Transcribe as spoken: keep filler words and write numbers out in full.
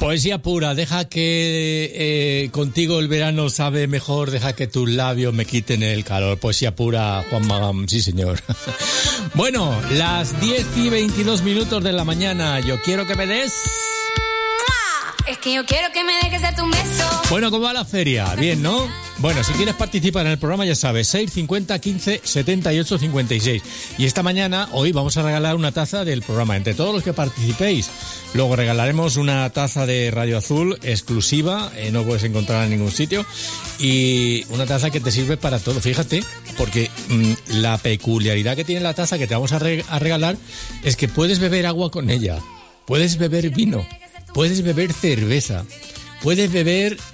Poesía pura, deja que eh, contigo el verano sabe mejor, deja que tus labios me quiten el calor. Poesía pura, Juan Magán, sí señor. Bueno, las diez y veintidós minutos de la mañana, yo quiero que me des... Es que yo quiero que me dejes darte un beso. Bueno, ¿cómo va la feria? Bien, ¿no? Bueno, si quieres participar en el programa ya sabes, seis cincuenta quince setenta y ocho cincuenta y seis. Y esta mañana, hoy, vamos a regalar una taza del programa. Entre todos los que participéis, luego regalaremos una taza de Radio Azul exclusiva, eh, no puedes encontrar en ningún sitio, y una taza que te sirve para todo. Fíjate, porque mmm, la peculiaridad que tiene la taza que te vamos a, re- a regalar es que puedes beber agua con ella, puedes beber vino, puedes beber cerveza, puedes beber